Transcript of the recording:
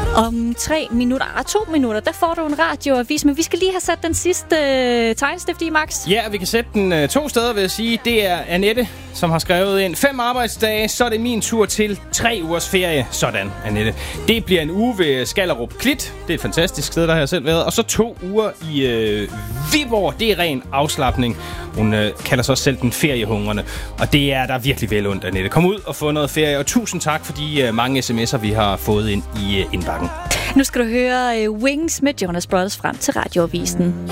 Om 2 minutter, der får du en radioavis, men vi skal lige have sat den sidste tegnestift i, Max. Ja, vi kan sætte den 2 steder, vil jeg sige. Det er Annette, som har skrevet ind 5 arbejdsdage, så er det min tur til 3 ugers ferie. Sådan, Annette. Det bliver en uge ved Skallerup Klit. Det er et fantastisk sted, der har jeg selv været. Og så 2 uger i Viborg. Det er ren afslapning. Hun kalder sig også selv den feriehungrende. Og det er der virkelig vel ondt, Annette. Kom ud og få noget ferie. Og tusind tak for de mange sms'er, vi har fået ind i indbakken. Nu skal du høre Wings med Jonas Brothers frem til radioavisen.